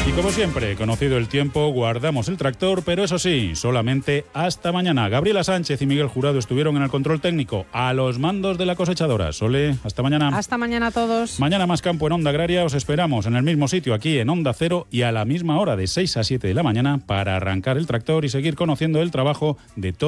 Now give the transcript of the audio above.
Y como siempre, conocido el tiempo, guardamos el tractor, pero eso sí, solamente hasta mañana. Gabriela Sánchez y Miguel Jurado estuvieron en el control técnico a los mandos de la cosechadora. Sole, hasta mañana. Hasta mañana a todos. Mañana más campo en Onda Agraria. Os esperamos en el mismo sitio, aquí en Onda Cero, y a la misma hora, de 6 a 7 de la mañana, para arrancar el tractor y seguir conociendo el trabajo de todos.